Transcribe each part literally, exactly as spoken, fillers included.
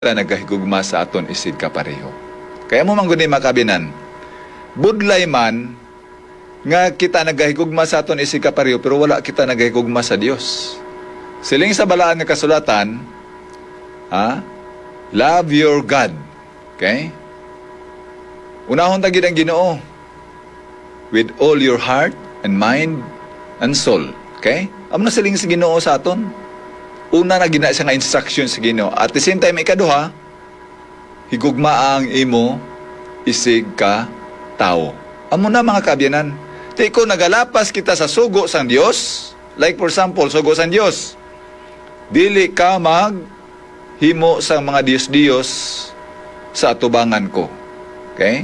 na nagahigugma sa aton isid kapareho. Kaya mo manggunay makabinan, budlay man nga kita nagahigugma sa aton isid kapareho pero wala kita nagahigugma sa Dios. Siling sa balaan nga kasulatan, ha? Love your God. Okay? Unahon tagid ang Ginoo with all your heart and mind and soul. Okay? Amo na siling sa Ginoo sa aton. Una na gina siya nga instruction sa Ginoo. At the same time, ikaduha, higugma ang imo isig ka tao. Amo na mga kabyanan. Di ko nagalapas kita sa sugo sang Dios, like for example, sugo sang Dios, dili ka mag himo sa mga Diyos-Diyos sa atubangan ko. Okay?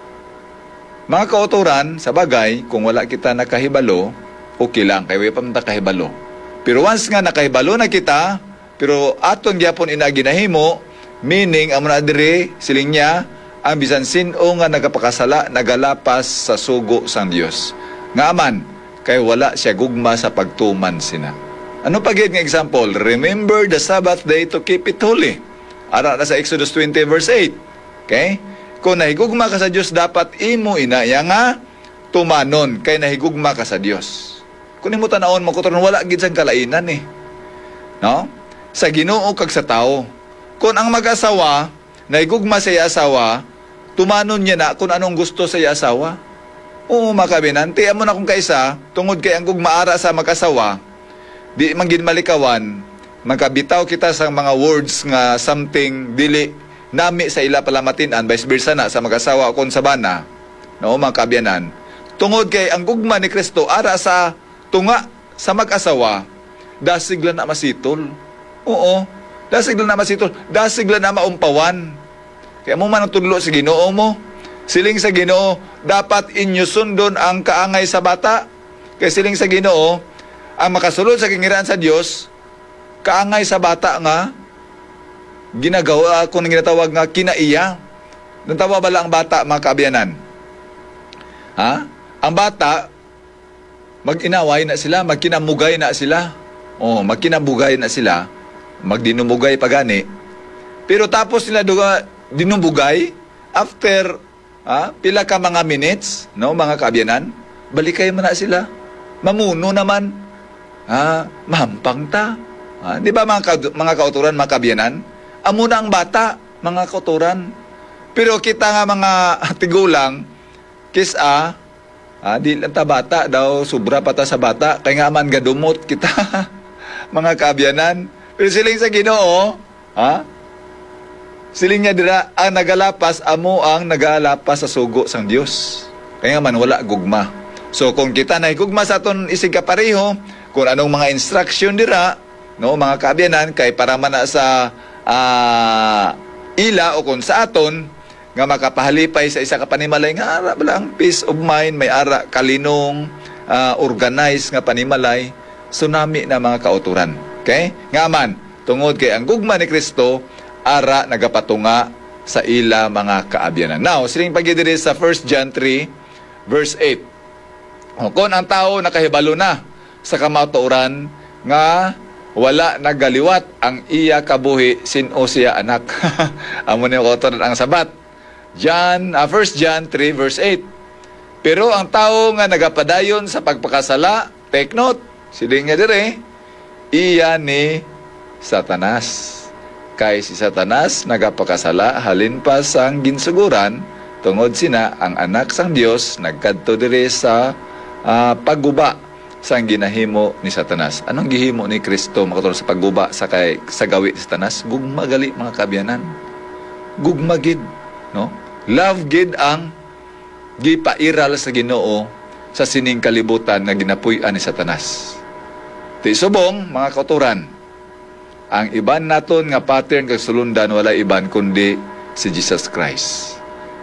Mga kauturan, sa bagay, kung wala kita nakahibalo, okay lang, kaya pa man kahibalo. Pero once nga nakahibalo na kita, pero aton gyapon ina ginahimo, meaning amo na diri siling niya ang bisan sin-o nga nagapakasala nagalapas sa sugo sang Dios. Nga aman kay wala siya gugma sa pagtuman sina. Ano pa gid nga example? Remember the Sabbath day to keep it holy. Ara na sa Exodus twenty verse eight. Okay? Kung nahigugma ka sa Dios, dapat imo ina ya nga tumanon kay nahigugma ka sa Dios. Kung imo tan-awon mo kutoron wala gid sang kalainan eh. No? Sa Ginoo kag sa tao. Kung ang mag-asawa nahigugma sa iya asawa, tumanon niya na kung anong gusto sa iya asawa. Oo, makabinan, tiyan mo na kung kaisa, tungod kay ang gugmaara sa mag-asawa, di man gid malikawan, magkabitaw kita sa mga words nga something dili nami sa ila palamatinan, vice versa na sa mag-asawa kung sabana. No, mga kabyanan. Tungod kay ang gugma ni Kristo ara sa tunga sa mag-asawa, dasigla na masitol. Oo, dasigla na masitol, dasigla na maumpawan. Kaya mo man ang tudlo sa Ginoo mo. Siling sa Ginoo, dapat inyo sundon ang kaangay sa bata. Kaya siling sa Ginoo, ang makasulod sa kingiraan sa Dios, kaangay sa bata nga, ginagawa, kung ginatawag nga, kinaiya. Nantawa bala ang bata, mga kaabyanan? Ha? Ang bata, mag-inaway na sila, magkinamugay na sila. O, magkinamugay na sila, magdinumugay pagani. Pero tapos nila duga, dinumugay, after ah, pila ka mga minutes, no, mga kaabyanan, balikay mo na sila. Mamuno naman. Ah, mahampang ta. Ah, di ba mga, ka, mga kauturan, mga kaabyanan? Amo na ang bata, mga kauturan. Pero kita nga mga tigulang, kisa, ah, di lang ta bata daw, sobra pa ta sa bata, kaya nga man gadumot kita, mga kaabyanan. Pero siling sa Ginoo, ha? Siling niya dira, ang nagalapas, amo ang nagalapas sa sugo sang Dios. Kaya nga man, wala gugma. So, kung kita na gugma sa aton isig kapareho, kung anong mga instruction dira, no, mga kaabyanan, kay para man na sa uh, ila o kung sa aton, nga makapahalipay sa isa ka panimalay, nga ara lang, peace of mind, may ara, kalinong, uh, organized nga panimalay, tsunami na mga kauturan. Okay? Nga man, tungod kay ang gugma ni Kristo, ara nagapatunga sa ila mga kaabyanan. Now, siling pagidiri sa First John three, verse eight. O, kung ang tao nakahibalo na sa kamatuoran nga wala nagaliwat ang iya kabuhi sin-o siya anak. Amo ni ko ang sabat. John, uh, First John three, verse eight. Pero ang tao nga nagapadayon sa pagpakasala, take note, siling nga dire, iya ni Satanas. Kay si Satanas nagapakasala halin pa sang ginsuguran tungod sina ang anak sang Dios nagkadto diri sa uh, pagguba sang ginahimo ni Satanas. Anong gihimo ni Kristo makatulong sa pagguba sa kay sa gawi ni Satanas? Gugma gali mga kabyanan. Gugma gid, no? Love gid ang gipairal sa Ginoo sa sining kalibutan nga ginapuy-an ni Satanas. Ti subong mga kauturan, ang iban naton nga pattern kag sulundan wala iban kundi si Jesus Christ.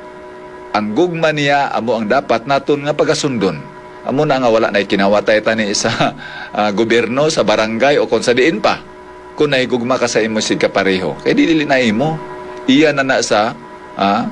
Ang gugma niya amo ang dapat naton nga pagasundon. Amo na nga wala na kinawatay ta ni sa uh, gobyerno sa barangay o kung sa diin pa. Kung nahigugma ka sa imo sig kapareho, kay dili na imo. Iya na na sa uh,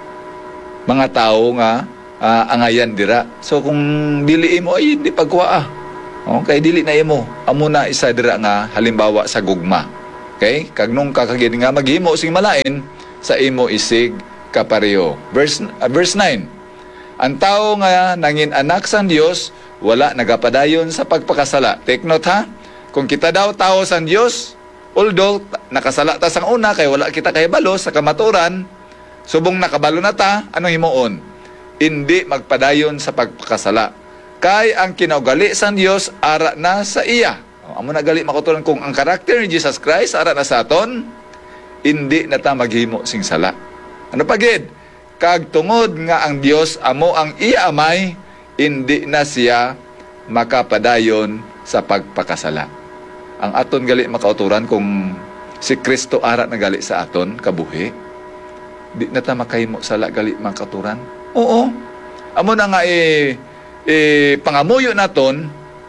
mga tao nga uh, angayan dira. So kung dili imo ay hindi pagkuha. Okay, dili na imo. Amo na isa dira nga halimbawa sa gugma. Okay? Kag nung kakagid nga maghimo sing malain, sa imo isig kapareho. Verse, uh, verse nine. Ang tao nga nangin anak sang Dios, wala nagapadayon sa pagpakasala. Take note ha, kung kita daw tao sang Dios, although nakasala ta sang una, kay wala kita kahibalo sa kamaturan, subong nakabalo na ta, anong himuon? Hindi magpadayon sa pagpakasala. Kay ang kinaugali sang Dios, ara na sa iya. O, amo na gali makutulan kung ang karakter ni Jesus Christ, ara na sa aton, hindi na ta maghimo sing sala. Ano pagid? Kag tungod nga ang Dios amo ang iya amay, hindi na siya makapadayon sa pagpakasala. Ang aton gali makauturan kung si Kristo ara na gali sa aton kabuhi, di na ta makahimo sala gali makauturan. Oo. Amo na nga eh, eh pangamuyo naton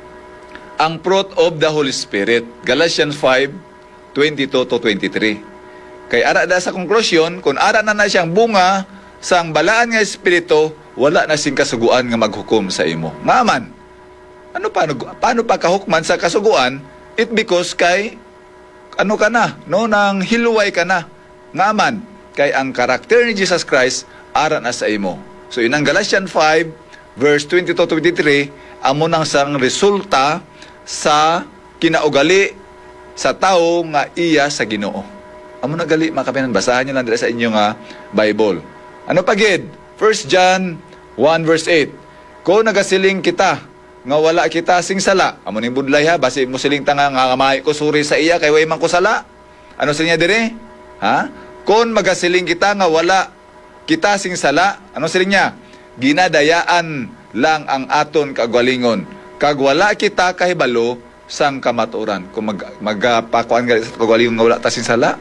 ang fruit of the Holy Spirit. Galatians five twenty-two to twenty-three. Kay ara da sa konklusyon, kung ara na na siyang bunga sang balaan nga espiritu, wala na sing kasuguan nga maghukom sa imo. Ngaman, ano paano paano pa kahukman sa kasuguan? It because kay ano ka na, no, nang hiluway ka na. Ngaman, kay ang karakter ni Jesus Christ ara na sa imo. So inang Galatians five verse twenty-two to twenty-three, amo nang sang resulta sa kinaugali sa tao nga iya sa Ginoo. Amo na gali makapinan, basahan niyo lang dira sa inyong uh, Bible. Ano pagid? First John one verse eight. Kung nagasiling kita nga wala kita sing sala, amo ning budlay ha, basi mo siling tanga nga gamay ko suri sa iya kay way man ko sala. Ano sa niya dire? Ha? Kung magasiling kita nga wala kita sing sala, ano siling niya? Ginadayaan lang ang aton kagalingon. Kag wala kita kahibalo sang kamaturan. Kung mag magpakuan gali sa kagalingon nga wala ta sing sala,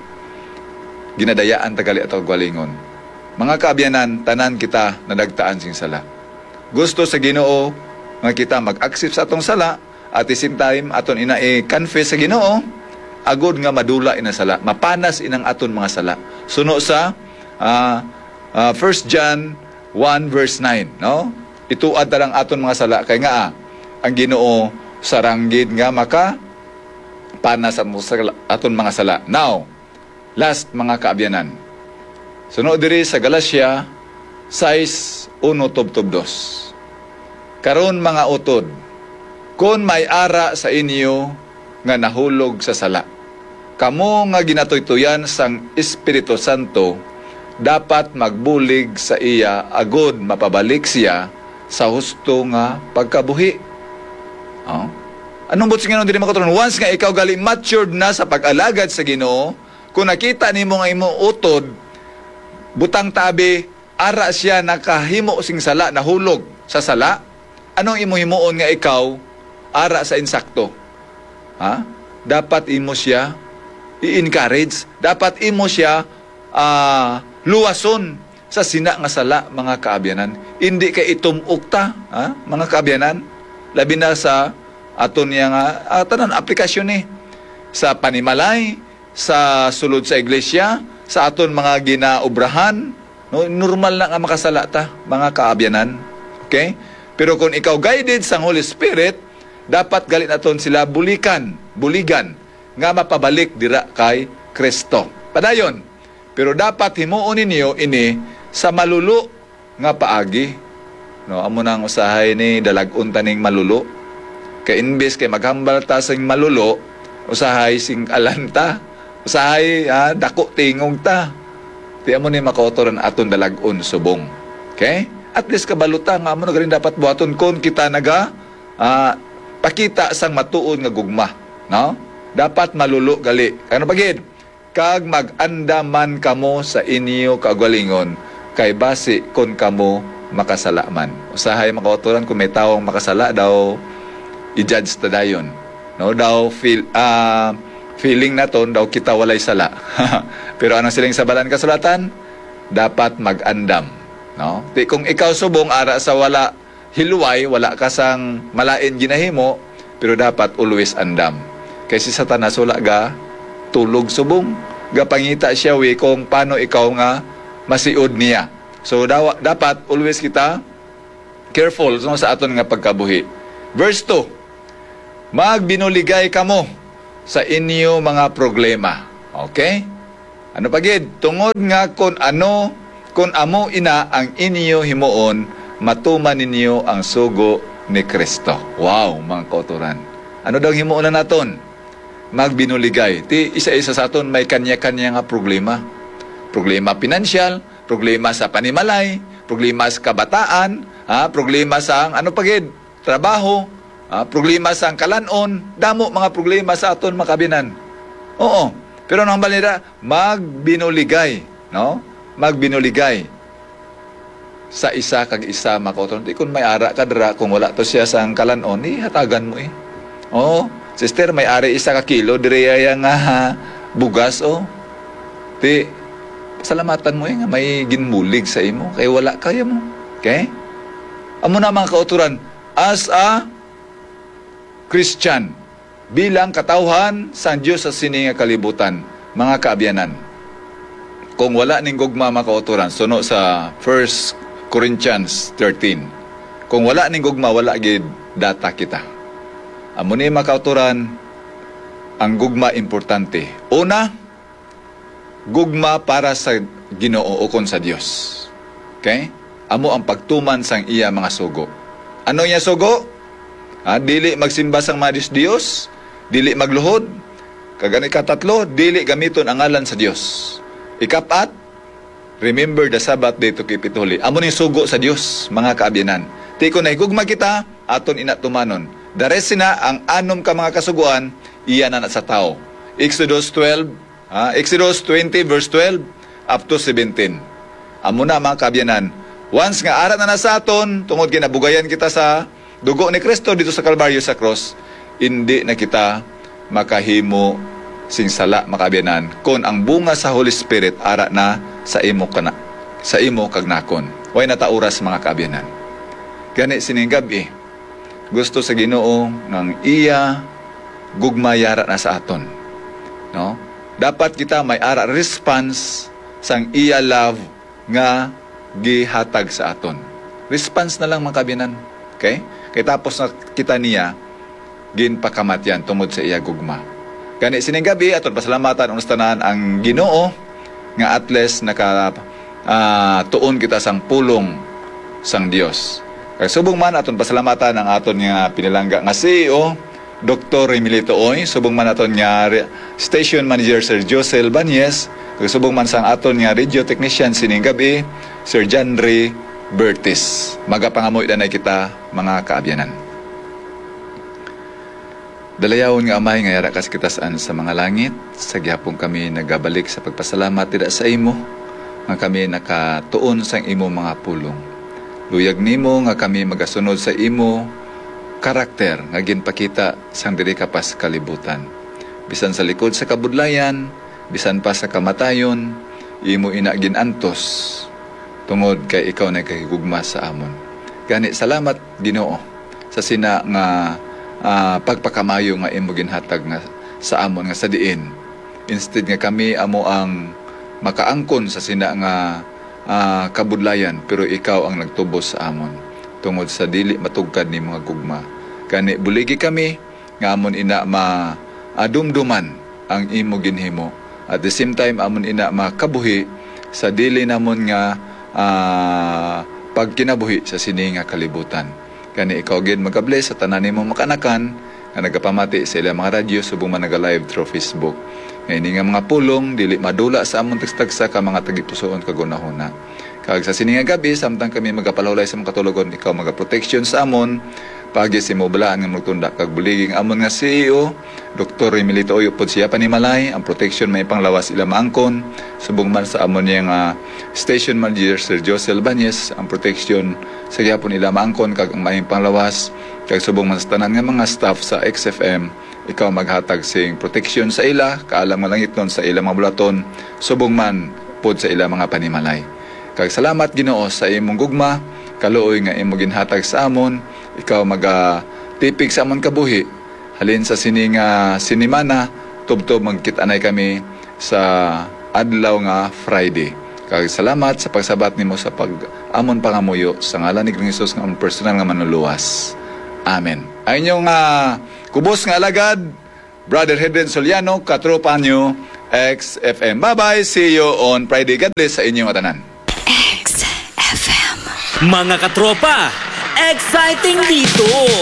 ginadayaan tagali at kagalingon. Mga kaabyanan, tanan kita nadagtaan sing sala. Gusto sa Ginoo nga kita mag-accept sa atong sala at the same time aton ina i-confess sa Ginoo agud nga madula ina sala, mapanas inang aton mga sala. Suno sa uh, uh, First John one verse nine, no? Ituad ta lang aton mga sala kay nga ah, ang Ginoo saranggid nga maka panas sa aton mga sala. Now, last mga kaabyanan. Sunod diri sa Galatia six one tubtob dos. Karon mga utod, kung may ara sa inyo nga nahulog sa sala, kamo nga ginatuytuyan sang Espiritu Santo, dapat magbulig sa iya agod mapabalik siya sa husto nga pagkabuhi. Oh. Anong buts nga nung dili makaturon? Once nga ikaw gali matured na sa pag-alagad sa Ginoo, kung nakita nimo nga imo utod, butang tabi, ara siya nakahimo sing sala, nahulog sa sala, anong imo himuon nga ikaw ara sa insakto? Ha? Dapat imo siya i-encourage, dapat imo siya uh, luwason sa sina nga sala, mga kaabyanan. Hindi kay itumukta, ha? Mga kaabyanan, labi na sa aton niya nga uh, tanan aplikasyon ni sa panimalay, sa sulod sa iglesia, sa aton mga ginaobrahan, no, normal na nga makasala ta, mga kaabyanan. Okay? Pero kung ikaw guided sa Holy Spirit, dapat galit naton sila bulikan, buligan, nga mapabalik dira kay Kristo. Padayon. Pero dapat himuon ninyo ini sa malulo nga paagi. No, amo nang usahay ni dalag-un taning malulo. Kay imbes kay maghambal ta sing malulo, usahay sing alanta, usahay ha, dako tingog ta. Di amo ni makautoran aton dalag-un subong. Okay? At least kabaluta nga amo na galing dapat buhaton kon kita naga uh, pakita sang matuod nga gugma, no? Dapat malulo gali. Kano pagid? Kag mag-andaman kamo sa inyo kagalingon kay base kon kamo makasala man. Usahay makautoran kung may tawong makasala daw i-judge ta dayon. No, daw feel uh, feeling naton daw kita walay sala. Pero anong siling sabalan kasulatan? Dapat mag-andam. No? Di kung ikaw subong ara sa wala hiluway, wala ka sang malain ginahimo, pero dapat always andam. Kasi sa Satanas wala ga tulog subong, ga pangita siya we kung paano ikaw nga masiod niya. So daw, dapat always kita careful so, sa aton nga pagkabuhi. Verse two. Magbinuligay kamo sa inyo mga problema. Okay? Ano pagid? Tungod nga kung ano, kung amo ina ang inyo himuon, matuman ninyo ang sugo ni Kristo. Wow, mga kauturan. Ano daw himuon na naton? Magbinuligay. Ti isa-isa sa aton may kanya-kanya nga problema. Problema pinansyal, problema sa panimalay, problema sa kabataan, ha, problema sa ano pagid? Trabaho, ha, problema sa kalanon, damo mga problema sa aton makabinan. Oo. Pero nang balira, magbinuligay, no? Magbinuligay sa isa kag isa makauton. Di kun may ara ka dira, kung wala to siya sa kalanon, ni hatagan mo eh. Oh, sister, may ari isa ka kilo dire yang uh, bugas oh. Ti salamatan mo eh nga may ginmulig sa imo kay wala kaya mo. Okay? Amo na mga kauturan, as a Christian, bilang katawhan sa Diyos sa sininga kalibutan, mga kaabyanan, kung wala ning gugma mga kauturan, suno sa First Corinthians thirteen, kung wala ning gugma, wala gid data kita. Amo ni mga kauturan, ang gugma importante. Una, gugma para sa Ginoo ukon sa Dios. Okay? Amo ang pagtuman sang iya mga sugo. Ano niya sugo? Ha, dili magsimba sang mga Dios, dili magluhod. Kagani katatlo, dili gamiton ang ngalan sa Dios. Ikapat, remember the Sabbath day to keep it holy. Amo ni sugo sa Dios, mga kaabyanan. Ti ko na gugma kita, aton inatumanon. The rest na ang anom ka mga kasuguan, iyan na sa tao. Exodus twelve, ha? Exodus twenty verse twelve up to seventeen. Amo na mga kaabyanan. Once nga arat na na sa aton, tungod kinabugayan kita sa dugo ni Kristo dito sa Kalbaryo sa cross, hindi na kita makahimo sing sala makaabyanan kung ang bunga sa Holy Spirit ara na sa imo kana, sa imo kagnakon. Way natauras mga kaabyanan. Gani sining gabi, gusto sa Ginoo ng iya gugmayara na sa aton. No? Dapat kita may ara response sang iya love nga gihatag sa aton. Response na lang mga kabinan. Okay? Kaya tapos na kita niya ginpakamatyan tungod sa iya gugma. Gani sining gabi aton pasalamatan unustanan ang Ginoo nga at least naka uh, tuon kita sang pulong sang Dios. Kaya subong man aton pasalamatan ang aton nga pinilangga nga C E O Doktor Emilito Oy, subong man aton nga Station Manager Sir Josel Banyes, kaya subong man sang aton nga radio technician sining gabi Sir Janry Bertis. Magapangamoy danay kita mga kaabyanan. Dalayawon nga amay nga yara kas kita saan sa mga langit, sa gyapon kami nagabalik sa pagpasalamat dira sa imo nga kami nakatuon sang imo mga pulong. Luyag nimo nga kami magasunod sa imo karakter nga ginpakita sang diri ka pas kalibutan. Bisan sa likod sa kabudlayan, bisan pa sa kamatayon, imo ina ginantos tungod kay ikaw nagahigugma sa amon. Gani salamat Ginoo sa sina nga uh, pagpakamayo nga imo ginhatag nga sa amon nga sa diin. Instead nga kami amo ang makaangkon sa sina nga Uh, kabudlayan, pero ikaw ang nagtubos sa amon tungod sa dili matugkad ni mga gugma. Kani buligi kami nga amon ina maadumduman ang imo ginhimo, at the same time amon ina makabuhi sa dili namon nga uh, pagkinabuhi sa sini nga kalibutan. Kani ikaw gid magabless sa tanan nimo makanakan nga nagapamati sa ilang mga radyo subong man naga-live through Facebook. Ngayon nga mga pulong, dili madula sa among tagstagsa ka mga tagipusoon kagunahuna. Kag sa sininga gabi, samtang kami magapalawlay sa mga katulogon, ikaw magaproteksyon sa amon, pagi si mobalaan nga magtunda kag buliging amon nga C E O, Doktor Emilito Oy, upod siya panimalay, ang proteksyon may panglawas ila maangkon, subong man sa amon niya nga Station Manager Sir Josel Banyes, ang proteksyon sa gyapon ila maangkon kag ang maayong panglawas, kag subong man sa tanan nga mga staff sa X F M, ikaw maghatag sing proteksyon sa ila, kaalam malangit nun sa ila mga bulaton, subong man pod sa ila mga panimalay. Kag salamat Ginoo sa imong gugma, kaluoy nga imong ginhatag sa amon, ikaw magatipig sa amon kabuhi, halin sa sining uh, sinimana, tubtob magkitanay kami sa adlaw nga Friday. Kag salamat sa pagsabat nimo sa pag-amon pangamuyo sa ngalan ni Hesus nga amon personal nga manuluwas. Amen. Ay inyong uh, kubos nga alagad, Brother Hedren Soliano, katropa nyo, X F M. Bye-bye. See you on Friday. God bless sa inyong atanan. X F M. Mga katropa, exciting dito!